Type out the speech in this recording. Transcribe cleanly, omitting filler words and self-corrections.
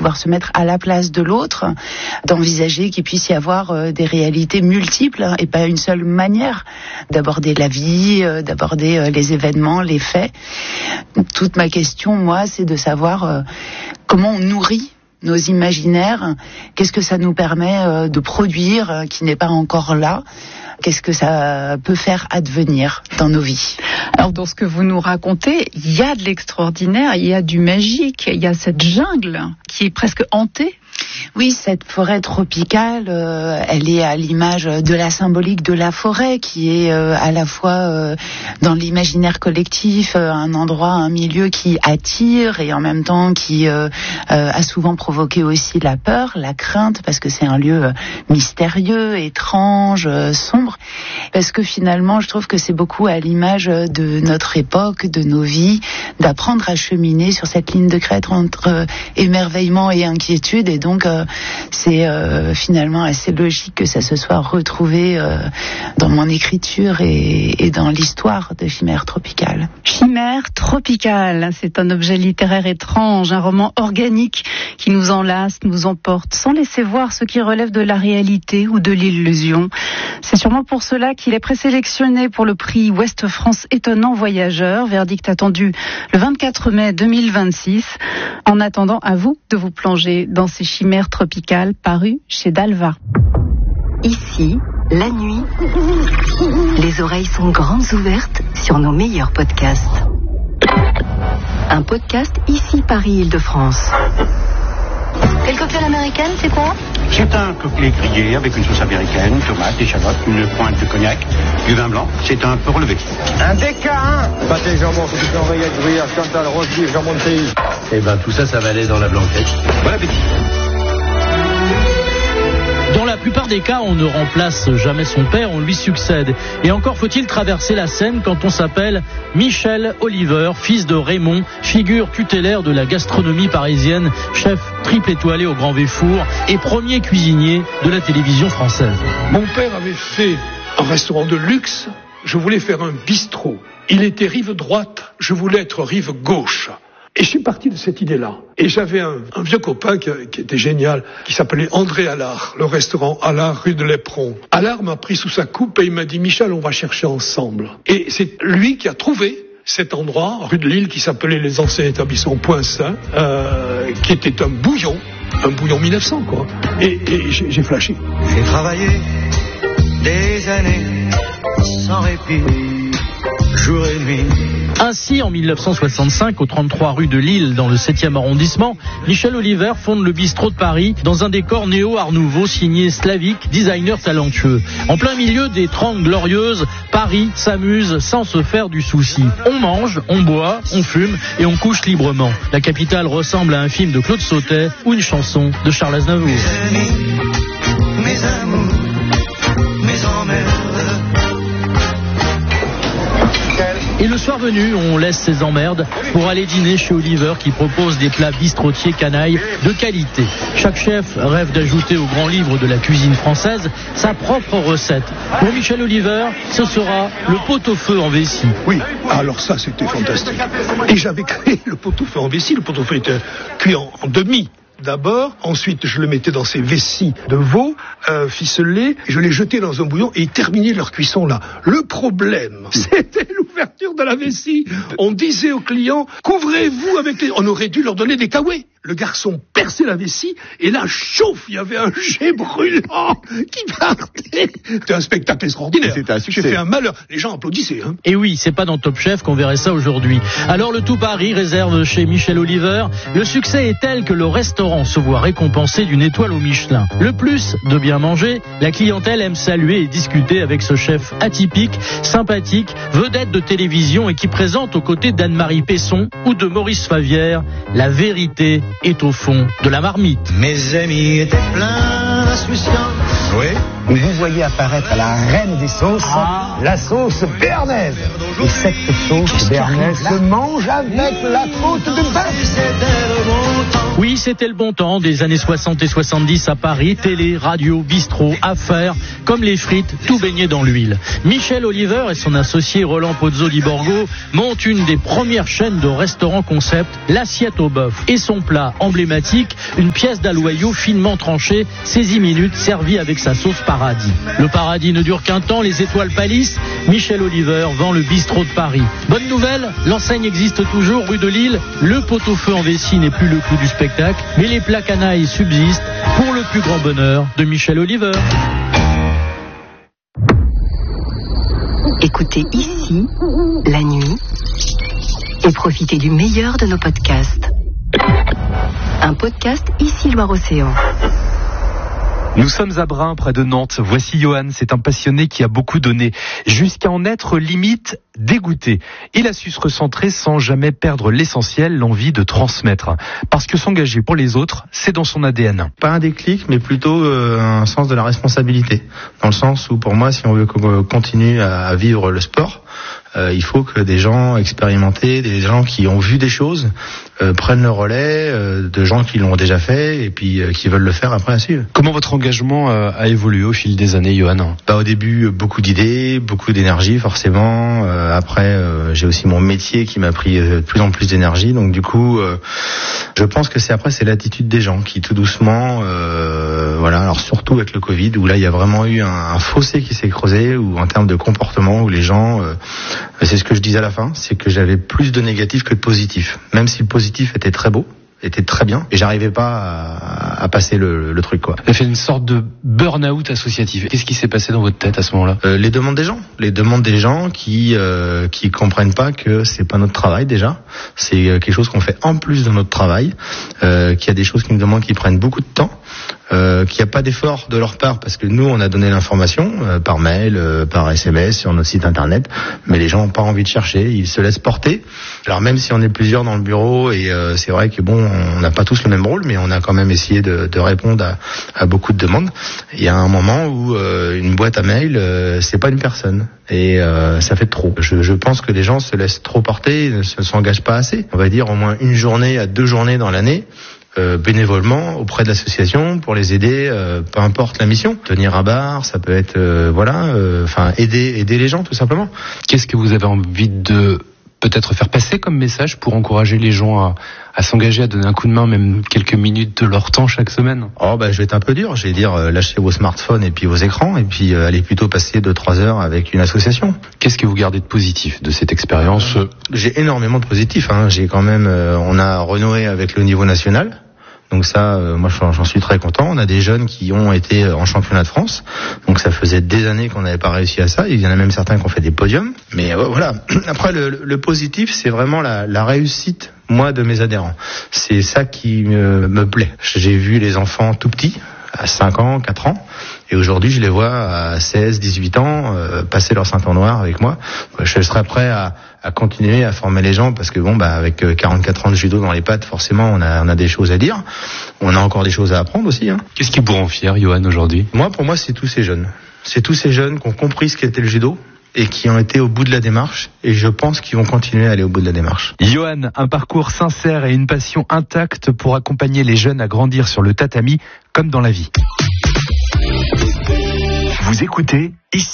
pouvoir se mettre à la place de l'autre, d'envisager qu'il puisse y avoir des réalités multiples et pas une seule manière d'aborder la vie, d'aborder les événements, les faits. Toute ma question, moi, c'est de savoir comment on nourrit nos imaginaires, qu'est-ce que ça nous permet de produire qui n'est pas encore là. Qu'est-ce que ça peut faire advenir dans nos vies? Alors, dans ce que vous nous racontez, il y a de l'extraordinaire, il y a du magique, il y a cette jungle qui est presque hantée. Oui, cette forêt tropicale, elle est à l'image de la symbolique de la forêt, qui est à la fois dans l'imaginaire collectif, un endroit, un milieu qui attire et en même temps qui a souvent provoqué aussi la peur, la crainte, parce que c'est un lieu mystérieux, étrange, sombre. Parce que finalement, je trouve que c'est beaucoup à l'image de notre époque, de nos vies, d'apprendre à cheminer sur cette ligne de crête entre émerveillement et inquiétude. Et donc, c'est finalement assez logique que ça se soit retrouvé dans mon écriture et dans l'histoire de Chimère tropicale. Chimère tropicale, c'est un objet littéraire étrange, un roman organique qui nous enlace, nous emporte, sans laisser voir ce qui relève de la réalité ou de l'illusion. C'est sûrement pour cela qu'il est présélectionné pour le prix Ouest France Étonnant Voyageur, verdict attendu le 24 mai 2026. En attendant, à vous de vous plonger dans ces chimères tropicales parues chez Dalva. Ici, la nuit, les oreilles sont grandes ouvertes sur nos meilleurs podcasts. Un podcast ici Paris-Île-de-France. Et le cocktail américain, c'est quoi? C'est un cocktail grillé avec une sauce américaine, tomates, échalotes, une pointe de cognac, du vin blanc. C'est un peu relevé. Un DK1. Pâté jambon, c'est un rayette, gruyère, Chantal, rose beef, jambon de pays. Eh ben tout ça, ça va aller dans la blanquette. Bon appétit. Dans la plupart des cas, on ne remplace jamais son père, on lui succède. Et encore faut-il traverser la Seine quand on s'appelle Michel Oliver, fils de Raymond, figure tutélaire de la gastronomie parisienne, chef triple étoilé au Grand Véfour et premier cuisinier de la télévision française. Mon père avait fait un restaurant de luxe, je voulais faire un bistrot. Il était rive droite, je voulais être rive gauche. Et je suis parti de cette idée-là. Et j'avais un vieux copain qui était génial, qui s'appelait André Allard, le restaurant Allard rue de l'Éperon. Allard m'a pris sous sa coupe et il m'a dit « Michel, on va chercher ensemble ». Et c'est lui qui a trouvé cet endroit, rue de Lille, qui s'appelait les anciens établissements Point Saint, qui était un bouillon 1900, quoi. Et j'ai flashé. J'ai travaillé des années sans répit, jour et nuit. Ainsi, en 1965, au 33 rue de Lille, dans le 7e arrondissement, Michel Oliver fonde le bistrot de Paris dans un décor néo-art nouveau signé Slavic, designer talentueux. En plein milieu des 30 glorieuses, Paris s'amuse sans se faire du souci. On mange, on boit, on fume et on couche librement. La capitale ressemble à un film de Claude Sautet ou une chanson de Charles Aznavour. Mes amis, mes amours, mes emmerdes. Et le soir venu, on laisse ses emmerdes pour aller dîner chez Oliver qui propose des plats bistrotiers canailles de qualité. Chaque chef rêve d'ajouter au grand livre de la cuisine française sa propre recette. Pour Michel Oliver, ce sera le pot-au-feu en vessie. Oui, alors ça c'était fantastique. Et j'avais créé le pot-au-feu en vessie. Le pot-au-feu était cuit en demi. D'abord, ensuite je le mettais dans ces vessies de veau ficelées, je les jetais dans un bouillon et ils terminaient leur cuisson là. Le problème, c'était l'ouverture de la vessie. On disait aux clients, couvrez-vous avec les... On aurait dû leur donner des caouets. Le garçon perçait la vessie et là, chauffe, il y avait un jet brûlant qui partait. C'était un spectacle extraordinaire. C'était un succès. J'ai fait un malheur. Les gens applaudissaient. Hein. Et oui, c'est pas dans Top Chef qu'on verrait ça aujourd'hui. Alors le tout Paris réserve chez Michel Oliver. Le succès est tel que le restaurant se voit récompensé d'une étoile au Michelin. Le plus de bien manger, la clientèle aime saluer et discuter avec ce chef atypique, sympathique, vedette de télévision et qui présente aux côtés d'Anne-Marie Pesson ou de Maurice Favière la vérité est au fond de la marmite. Mes amis étaient pleins d'insouciance. Oui. Et vous voyez apparaître la reine des sauces, la sauce béarnaise. Et cette sauce béarnaise se mange avec la côte de bœuf. Oui, c'était le bon temps des années 60 et 70 à Paris. Télé, radio, bistrot, affaires, comme les frites, tout baigné dans l'huile. Michel Oliver et son associé Roland Pozzo di Borgo montent une des premières chaînes de restaurants concept, l'assiette au bœuf et son plat emblématique, une pièce d'aloyau finement tranchée, 16 minutes, servie avec sa sauce paradis. Le paradis ne dure qu'un temps, les étoiles pâlissent. Michel Oliver vend le bistrot de Paris. Bonne nouvelle, l'enseigne existe toujours rue de Lille. Le pot-au-feu en vessie n'est plus le clou du spectacle, mais les plats canailles subsistent pour le plus grand bonheur de Michel Oliver. Écoutez ici, la nuit, et profitez du meilleur de nos podcasts. Un podcast ici Loire-Océan. Nous sommes à Brin, près de Nantes. Voici Johan, c'est un passionné qui a beaucoup donné, jusqu'à en être limite dégoûté. Il a su se recentrer sans jamais perdre l'essentiel, l'envie de transmettre. Parce que s'engager pour les autres, c'est dans son ADN. Pas un déclic, mais plutôt un sens de la responsabilité. Dans le sens où, pour moi, si on veut continuer à vivre le sport, il faut que des gens expérimentés, des gens qui ont vu des choses, prennent le relais de gens qui l'ont déjà fait et puis qui veulent le faire après à suivre. Comment votre engagement a évolué au fil des années, Johan ? Au début, beaucoup d'idées, beaucoup d'énergie forcément. Après, j'ai aussi mon métier qui m'a pris de plus en plus d'énergie. Donc du coup, je pense que c'est l'attitude des gens qui tout doucement, alors surtout avec le Covid, où là il y a vraiment eu un fossé qui s'est creusé, ou en termes de comportement, où les gens, c'est ce que je disais à la fin, c'est que j'avais plus de négatifs que de positifs. Même si le positif était très beau, était très bien, et j'arrivais pas à passer le truc, quoi. Ça fait une sorte de burn-out associatif. Qu'est-ce qui s'est passé dans votre tête à ce moment-là ? Les demandes des gens qui comprennent pas que c'est pas notre travail déjà, c'est quelque chose qu'on fait en plus de notre travail, qu'il y a des choses qui nous demandent qui prennent beaucoup de temps. Qu'il n'y a pas d'effort de leur part, parce que nous on a donné l'information par mail, par SMS, sur notre site internet, mais les gens n'ont pas envie de chercher, ils se laissent porter. Alors même si on est plusieurs dans le bureau, et c'est vrai que on n'a pas tous le même rôle, mais on a quand même essayé de répondre à beaucoup de demandes. Il y a un moment où une boîte à mail, c'est pas une personne, et ça fait trop. Je pense que les gens se laissent trop porter, ne s'engagent pas assez. On va dire au moins 1 journée à 2 journées dans l'année, bénévolement auprès de l'association pour les aider, peu importe la mission. Tenir à barre, ça peut être aider les gens tout simplement. Qu'est-ce que vous avez envie de peut-être faire passer comme message pour encourager les gens à s'engager, à donner un coup de main, même quelques minutes de leur temps chaque semaine ? Je vais être un peu dur, je vais dire lâchez vos smartphones et puis vos écrans, et puis allez plutôt passer 2-3 heures avec une association. Qu'est-ce que vous gardez de positif de cette expérience ? J'ai énormément de positif, J'ai quand même, on a renoué avec le niveau national. Donc ça, moi j'en suis très content. On a des jeunes qui ont été en championnat de France. Donc ça faisait des années qu'on n'avait pas réussi à ça. Il y en a même certains qui ont fait des podiums. Mais voilà. Après, le positif, c'est vraiment la réussite, moi, de mes adhérents. C'est ça qui me plaît. J'ai vu les enfants tout petits, à 5 ans, 4 ans. Et aujourd'hui, je les vois à 16, 18 ans, passer leur ceinture noire avec moi. Je serais prêt à continuer à former les gens, parce que avec 44 ans de judo dans les pattes, forcément, on a des choses à dire. On a encore des choses à apprendre aussi. Qu'est-ce qui vous rend fier, Johan, aujourd'hui ? Pour moi, c'est tous ces jeunes. C'est tous ces jeunes qui ont compris ce qu'était le judo et qui ont été au bout de la démarche, et je pense qu'ils vont continuer à aller au bout de la démarche. Johan, un parcours sincère et une passion intacte pour accompagner les jeunes à grandir sur le tatami comme dans la vie. Vous écoutez ici.